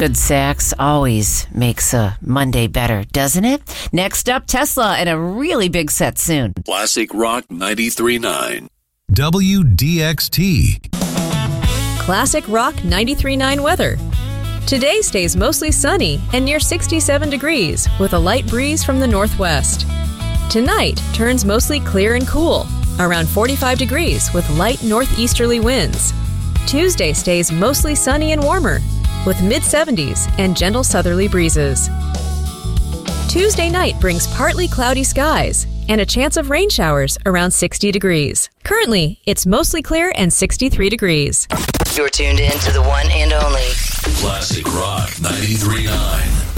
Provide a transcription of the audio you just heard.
Good sax always makes a Monday better, doesn't it? Next up, Tesla and a really big set soon. Classic Rock 93.9. WDXT. Classic Rock 93.9 weather. Today stays mostly sunny and near 67 degrees with a light breeze from the northwest. Tonight turns mostly clear and cool, around 45 degrees with light northeasterly winds. Tuesday stays mostly sunny and warmer with mid-70s and gentle southerly breezes. Tuesday night brings partly cloudy skies and a chance of rain showers around 60 degrees. Currently, it's mostly clear and 63 degrees. You're tuned in to the one and only Classic Rock 93.9.